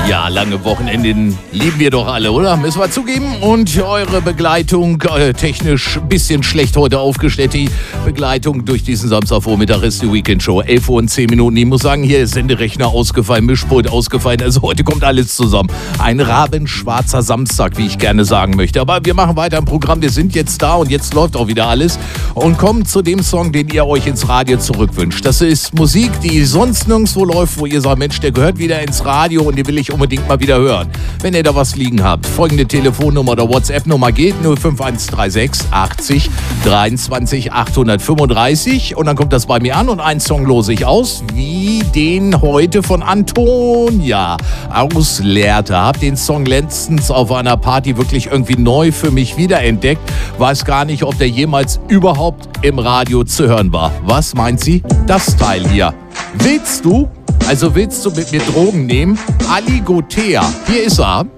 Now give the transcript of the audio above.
Ja, lange Wochenenden lieben wir doch alle, oder? Müssen wir zugeben. Und eure Begleitung, technisch ein bisschen schlecht heute aufgestellt, die Begleitung durch diesen Samstagvormittag ist die Weekend Show. 11 Uhr und 10 Minuten. Ich muss sagen, hier ist Senderechner ausgefallen, Mischpult ausgefallen. Also heute kommt alles zusammen. Ein rabenschwarzer Samstag, wie ich gerne sagen möchte. Aber wir machen weiter im Programm. Wir sind jetzt da und jetzt läuft auch wieder alles. Und kommen zu dem Song, den ihr euch ins Radio zurückwünscht. Das ist Musik, die sonst nirgendwo läuft, wo ihr sagt, Mensch, der gehört wieder ins Radio und den will ich unbedingt mal wieder hören. Wenn ihr da was liegen habt, folgende Telefonnummer oder WhatsApp-Nummer geht 05136 80 23 835 und dann kommt das bei mir an und einen Song lose ich aus, wie den heute von Antonia aus Lehrte. Hab den Song letztens auf einer Party wirklich irgendwie neu für mich wiederentdeckt. Weiß gar nicht, ob der jemals überhaupt im Radio zu hören war. Was meint sie? Das Teil hier. Willst du mit mir Drogen nehmen? Ali Gotea. Hier ist er.